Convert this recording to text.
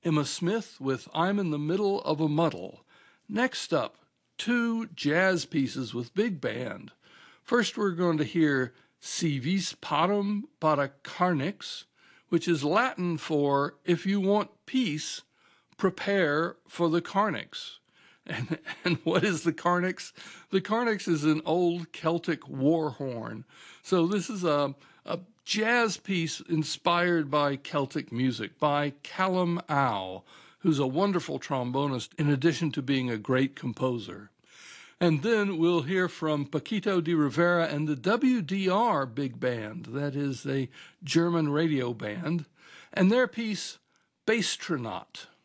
Emma Smith with I'm in the Middle of a Muddle. Next up, two jazz pieces with big band. First, we're going to hear Si vis pacem para carnix, which is Latin for if you want peace, prepare for the carnix. And what is the carnix? The carnix is an old Celtic war horn. So this is a jazz piece inspired by Celtic music by Callum Ow, who's a wonderful trombonist in addition to being a great composer. And then we'll hear from Paquito de Rivera and the WDR Big Band, that is a German radio band, and their piece, Basstronaut.